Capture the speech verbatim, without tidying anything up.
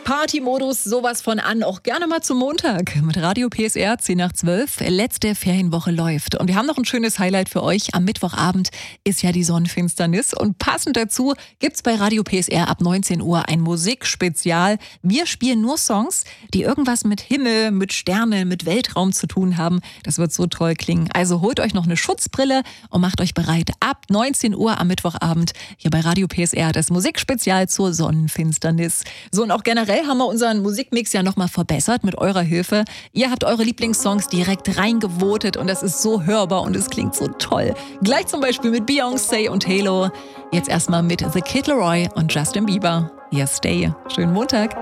Partymodus sowas von an, auch gerne mal zum Montag mit Radio P S R zehn nach zwölf. Letzte Ferienwoche läuft und wir haben noch ein schönes Highlight für euch. Am Mittwochabend ist ja die Sonnenfinsternis und passend dazu gibt's bei Radio P S R ab neunzehn Uhr ein Musikspezial. Wir spielen nur Songs, die irgendwas mit Himmel, mit Sternen, mit Weltraum zu tun haben. Das wird so toll klingen. Also holt euch noch eine Schutzbrille und macht euch bereit. Ab neunzehn Uhr am Mittwochabend hier bei Radio P S R das Musikspezial zur Sonnenfinsternis. So, und auch generell haben wir unseren Musikmix ja nochmal verbessert mit eurer Hilfe. Ihr habt eure Lieblingssongs direkt reingevotet und das ist so hörbar und es klingt so toll. Gleich zum Beispiel mit Beyoncé und Halo. Jetzt erstmal mit The Kid Laroi und Justin Bieber. Yes, Stay. Schönen Montag.